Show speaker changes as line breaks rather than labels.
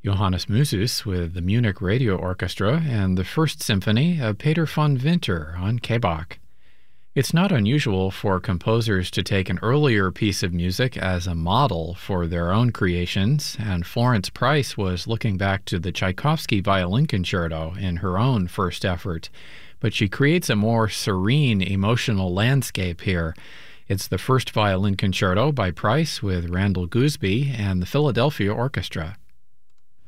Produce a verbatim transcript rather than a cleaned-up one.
Johannes Musus with the Munich Radio Orchestra and the First Symphony of Peter von Winter on K B A K. It's not unusual for composers to take an earlier piece of music as a model for their own creations, and Florence Price was looking back to the Tchaikovsky Violin Concerto in her own first effort, but she creates a more serene emotional landscape here. It's the first violin concerto by Price with Randall Gooseby and the Philadelphia Orchestra.